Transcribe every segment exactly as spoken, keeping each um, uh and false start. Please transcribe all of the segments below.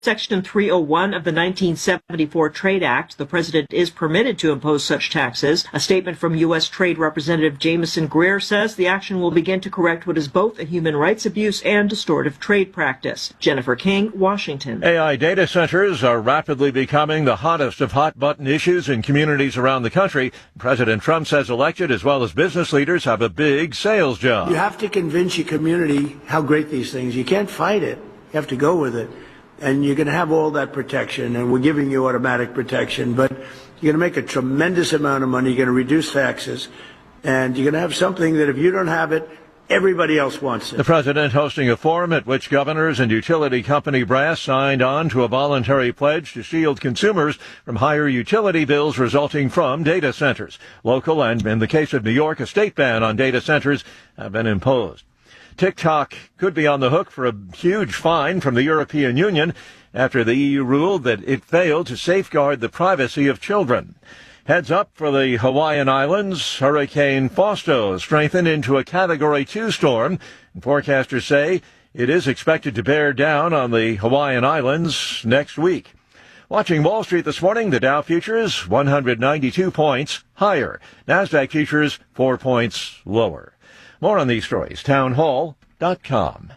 Section three oh one of the nineteen seventy-four Trade Act, the president is permitted to impose such taxes. A statement from U S. Trade Representative Jameson Greer says the action will begin to correct what is both a human rights abuse and distortive trade practice. Jennifer King, Washington. A I data centers are rapidly becoming the hottest of hot-button issues in communities around the country. President Trump says elected as well as business leaders have a big sales job. You have to convince your community how great these things. You can't fight it. You have to go with it. And you're going to have all that protection, and we're giving you automatic protection, but you're going to make a tremendous amount of money. You're going to reduce taxes, and you're going to have something that if you don't have it, everybody else wants it. The president hosting a forum at which governors and utility company brass signed on to a voluntary pledge to shield consumers from higher utility bills resulting from data centers. Local and, in the case of New York, a state ban on data centers have been imposed. TikTok could be on the hook for a huge fine from the European Union after the E U ruled that it failed to safeguard the privacy of children. Heads up for the Hawaiian Islands. Hurricane Fausto strengthened into a Category two storm, and forecasters say it is expected to bear down on the Hawaiian Islands next week. Watching Wall Street this morning, the Dow futures one hundred ninety-two points higher. NASDAQ futures four points lower. More on these stories, townhall dot com.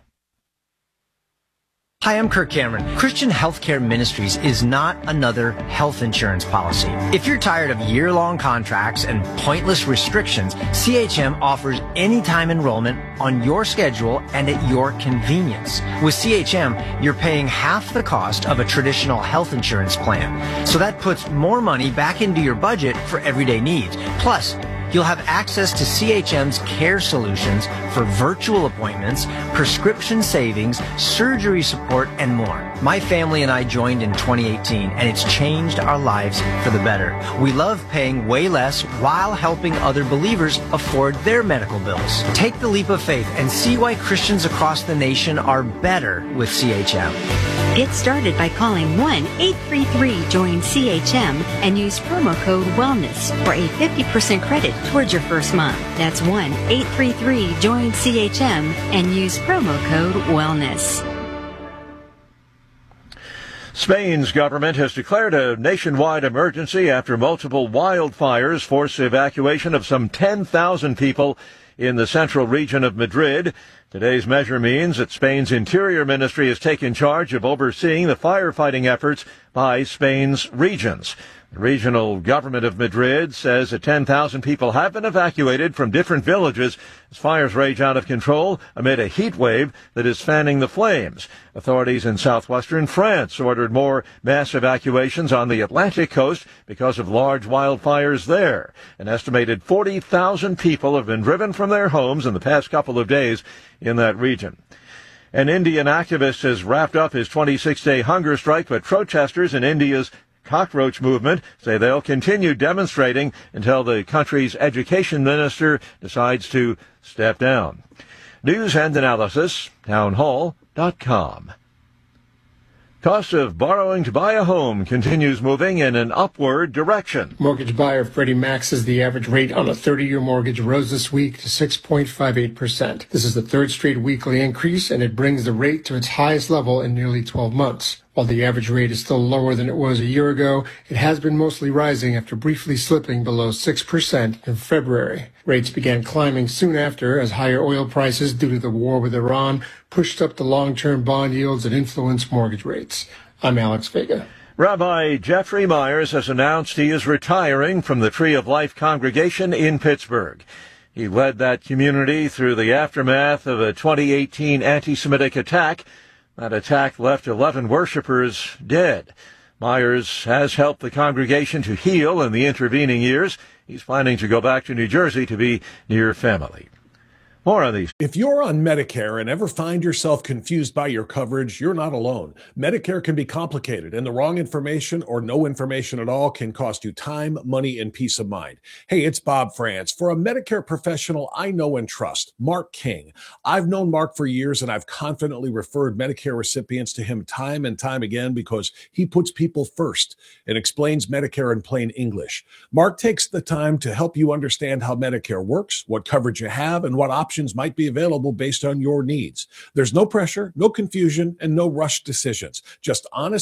Hi, I'm Kirk Cameron. Christian Healthcare Ministries is not another health insurance policy. If you're tired of year-long contracts and pointless restrictions, C H M offers anytime enrollment on your schedule and at your convenience. With C H M, you're paying half the cost of a traditional health insurance plan. So that puts more money back into your budget for everyday needs. Plus, you'll have access to C H M's care solutions for virtual appointments, prescription savings, surgery support, and more. My family and I joined in twenty eighteen, and it's changed our lives for the better. We love paying way less while helping other believers afford their medical bills. Take the leap of faith and see why Christians across the nation are better with C H M. Get started by calling one eight three three join C H M and use promo code WELLNESS for a fifty percent credit towards your first month. That's one eight three three join C H M and use promo code WELLNESS. Spain's government has declared a nationwide emergency after multiple wildfires forced the evacuation of some ten thousand people in the central region of Madrid. Today's measure means that Spain's Interior Ministry has taken charge of overseeing the firefighting efforts by Spain's regions. The regional government of Madrid says that ten thousand people have been evacuated from different villages as fires rage out of control amid a heat wave that is fanning the flames. Authorities in southwestern France ordered more mass evacuations on the Atlantic coast because of large wildfires there. An estimated forty thousand people have been driven from their homes in the past couple of days in that region. An Indian activist has wrapped up his twenty-six day hunger strike, but protesters in India's cockroach movement say they'll continue demonstrating until the country's education minister decides to step down. News and analysis, townhall dot com. Cost of borrowing to buy a home continues moving in an upward direction. Mortgage buyer Freddie Mac says the average rate on a thirty-year mortgage rose this week to six point five eight percent. This is the third straight weekly increase, and it brings the rate to its highest level in nearly twelve months. While the average rate is still lower than it was a year ago, it has been mostly rising after briefly slipping below six percent in February. Rates began climbing soon after as higher oil prices due to the war with Iran pushed up the long-term bond yields and influenced mortgage rates. I'm Alex Vega. Rabbi Jeffrey Myers has announced he is retiring from the Tree of Life congregation in Pittsburgh. He led that community through the aftermath of a twenty eighteen anti-Semitic attack. That attack left eleven worshipers dead. Myers has helped the congregation to heal in the intervening years. He's planning to go back to New Jersey to be near family. More on these. If you're on Medicare and ever find yourself confused by your coverage, you're not alone. Medicare can be complicated, and the wrong information or no information at all can cost you time, money, and peace of mind. Hey, it's Bob France. For a Medicare professional I know and trust, Mark King. I've known Mark for years, and I've confidently referred Medicare recipients to him time and time again because he puts people first and explains Medicare in plain English. Mark takes the time to help you understand how Medicare works, what coverage you have, and what options options might be available based on your needs. There's no pressure, no confusion, and no rushed decisions. Just honest